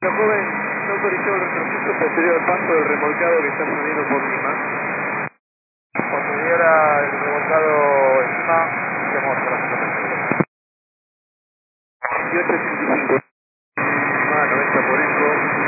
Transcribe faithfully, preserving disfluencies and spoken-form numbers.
La joven no autorizó el retroceso posterior al paso del remolcado que está saliendo por Lima. Cuando diera el remolcado encima, hacemos la situación. dieciocho ochenta y cinco. Ah, noventa por eco.